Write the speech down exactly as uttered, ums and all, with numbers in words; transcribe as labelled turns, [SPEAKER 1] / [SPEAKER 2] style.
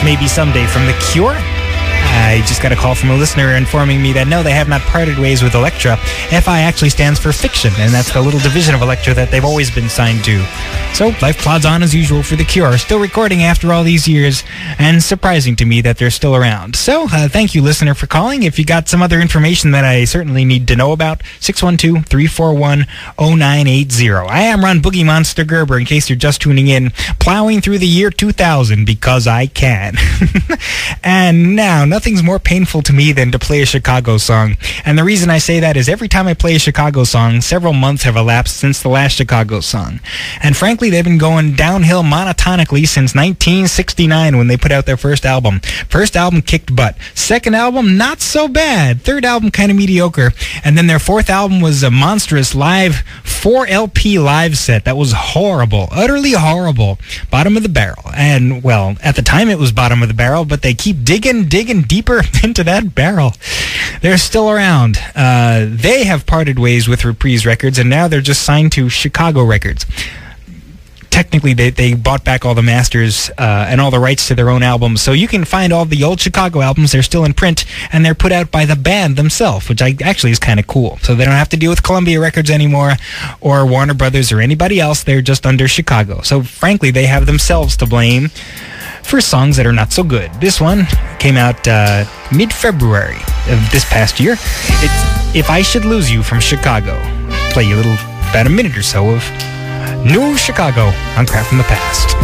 [SPEAKER 1] Maybe Someday from The Cure. I just got a call from a listener informing me that no, they have not parted ways with Elektra. F I actually stands for Fiction, and that's the little division of Elektra that they've always been signed to. So life plods on as usual for The Cure, still recording after all these years, and surprising to me that they're still around. So uh, thank you, listener, for calling. If you got some other information that I certainly need to know about, six one two, three four one, zero nine eight zero. I am Ron Boogie Monster Gerber, in case you're just tuning in, plowing through the year two thousand because I can. And now, nothing's more painful to me than to play a Chicago song. And the reason I say that is every time I play a Chicago song, several months have elapsed since the last Chicago song. And frankly, they've been going downhill monotonically since nineteen sixty-nine when they put out their first album. First album kicked butt. Second album, not so bad. Third album, kind of mediocre. And then their fourth album was a monstrous live four L P live set that was horrible. Utterly horrible. Bottom of the barrel. And, well, at the time it was bottom of the barrel, but they keep digging, digging deeper into that barrel. They're still around. Uh, they have parted ways with Reprise Records, and now they're just signed to Chicago Records. Technically, they, they bought back all the masters uh, and all the rights to their own albums, so you can find all the old Chicago albums. They're still in print, and they're put out by the band themselves, which I, actually is kind of cool. So they don't have to deal with Columbia Records anymore, or Warner Brothers, or anybody else. They're just under Chicago. So frankly, they have themselves to blame for songs that are not so good. This one came out uh, mid-February of this past year. It's If I Should Lose You from Chicago. Play you a little, about a minute or so of New Chicago on Crap from the Past.